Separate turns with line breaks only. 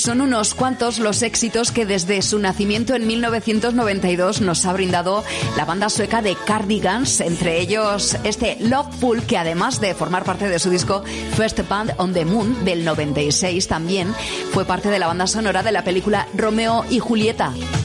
son unos cuantos los éxitos que desde su nacimiento en 1992 nos ha brindado la banda sueca de Cardigans, entre ellos este Loveful, que además de formar parte de su disco First Band on the Moon del 96, también fue parte de la banda sonora de la película Romeo y Julieta.